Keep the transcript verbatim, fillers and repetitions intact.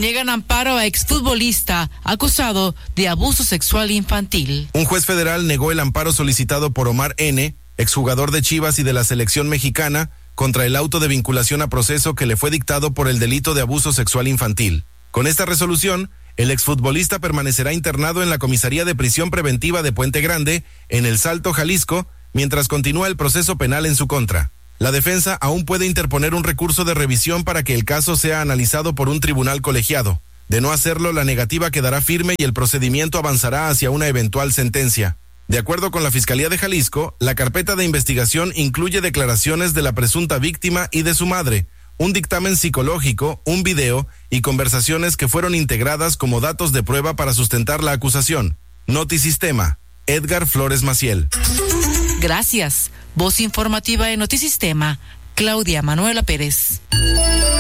Niegan amparo a exfutbolista acusado de abuso sexual infantil. Un juez federal negó el amparo solicitado por Omar N., exjugador de Chivas y de la selección mexicana, contra el auto de vinculación a proceso que le fue dictado por el delito de abuso sexual infantil. Con esta resolución, el exfutbolista permanecerá internado en la comisaría de prisión preventiva de Puente Grande, en El Salto, Jalisco, mientras continúa el proceso penal en su contra. La defensa aún puede interponer un recurso de revisión para que el caso sea analizado por un tribunal colegiado. De no hacerlo, la negativa quedará firme y el procedimiento avanzará hacia una eventual sentencia. De acuerdo con la Fiscalía de Jalisco, la carpeta de investigación incluye declaraciones de la presunta víctima y de su madre, un dictamen psicológico, un video y conversaciones que fueron integradas como datos de prueba para sustentar la acusación. Notisistema, Edgar Flores Maciel. Gracias. Voz informativa en Notisistema, Claudia Manuela Pérez.